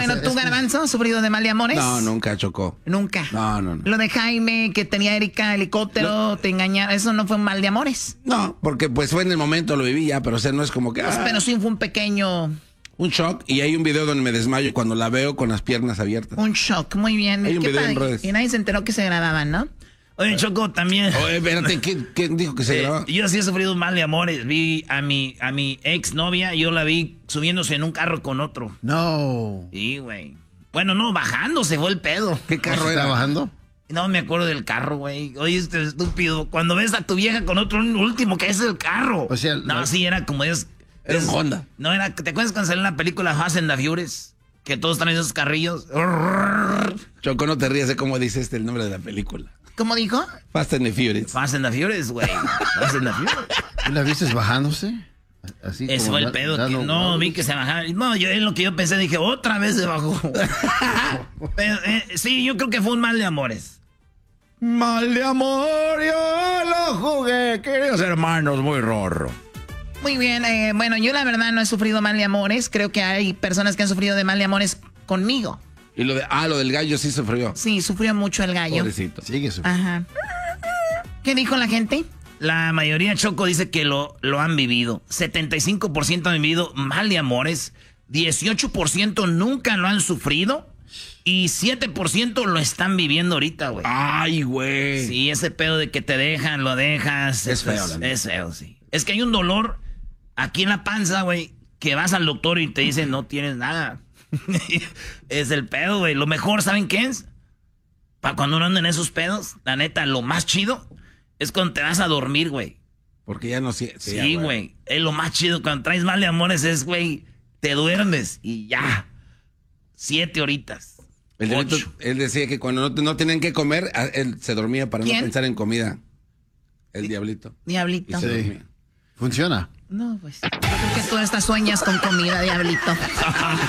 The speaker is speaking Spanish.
Bueno, ¿tú, Garbanzo, has sufrido de mal de amores? No, nunca chocó. Nunca. No. Lo de Jaime, que tenía Erika helicóptero, te engañaron, ¿eso no fue un mal de amores? No, porque pues fue en el momento, lo viví ya, pero o sea, no es como que... Pero sí fue un pequeño... Un shock, y hay un video donde me desmayo cuando la veo con las piernas abiertas. Un shock, muy bien. Hay un video en redes. Y nadie se enteró que se grababan, ¿no? Oye, Choco, también. Oye, espérate, ¿quién dijo que se grababa? Yo sí he sufrido un mal de amores. Vi a mi ex novia, yo la vi subiéndose en un carro con otro. No. Sí, güey. Bueno, no, bajándose fue el pedo. ¿Qué carro era? bajando? No me acuerdo del carro, güey. Oye, este estúpido. Cuando ves a tu vieja con otro, un último que es el carro. O sea, no, sí, era como es. Era un Honda. No, era. ¿Te acuerdas cuando salió en la película Fast and the Furious? Que todos traen esos carrillos. Choco, no te rías de cómo dice el nombre de la película. ¿Cómo dijo? Fast and the Furious. Fast and the Furious, güey. Fast and the Furious. ¿Tú la viste bajándose? Así Ese como fue el pedo. dando No, vueltas. vi que se bajaba. No, yo es lo que yo pensé. Dije, otra vez se bajó. Pero, sí, yo creo que fue un mal de amores. Mal de amor, yo lo jugué, queridos hermanos, muy rorro. Muy bien, bueno, yo la verdad no he sufrido mal de amores. Creo que hay personas que han sufrido de mal de amores conmigo. Y lo del gallo sí sufrió. Sí, sufrió mucho el gallo. Pobrecito. Sigue sufriendo. Ajá. ¿Qué dijo la gente? La mayoría, Choco, dice que lo han vivido. 75% han vivido mal de amores. 18% nunca lo han sufrido. Y 7% lo están viviendo ahorita, güey. Ay, güey. Sí, ese pedo de que te dejan, lo dejas. Es feo, la neta. Es feo, sí. Es que hay un dolor aquí en la panza, güey, que vas al doctor y te dicen no tienes nada. Es el pedo, güey. Lo mejor, ¿saben qué es? Para cuando uno anda en esos pedos, la neta, lo más chido es cuando te vas a dormir, güey. Porque ya no... Sí, güey. Es lo más chido. Cuando traes mal de amores es, güey, te duermes y ya. 7 horitas. El delito, él decía que cuando no tenían que comer, él se dormía para ¿Quién? no pensar en comida. El diablito. Diablito. Y se dormía. Funciona. No, pues. Yo creo que tú estas sueñas con comida, diablito.